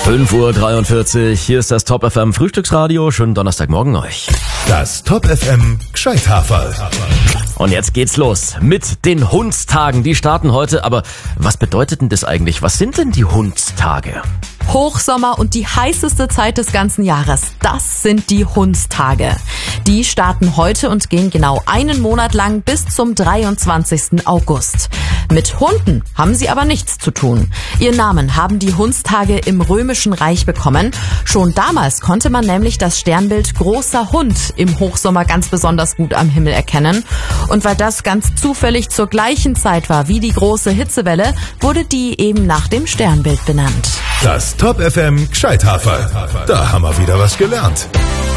5:43 Uhr, hier ist das Top FM Frühstücksradio. Schönen Donnerstagmorgen euch. Das Top FM Gscheithaferl. Und jetzt geht's los mit den Hundstagen. Die starten heute, aber was bedeutet denn das eigentlich? Was sind denn die Hundstage? Hochsommer und die heißeste Zeit des ganzen Jahres. Das sind die Hundstage. Die starten heute und gehen genau einen Monat lang bis zum 23. August. Mit Hunden haben sie aber nichts zu tun. Ihren Namen haben die Hundstage im Römischen Reich bekommen. Schon damals konnte man nämlich das Sternbild großer Hund im Hochsommer ganz besonders gut am Himmel erkennen. Und weil das ganz zufällig zur gleichen Zeit war wie die große Hitzewelle, wurde die eben nach dem Sternbild benannt. Das Top FM Gscheithaferl. Da haben wir wieder was gelernt.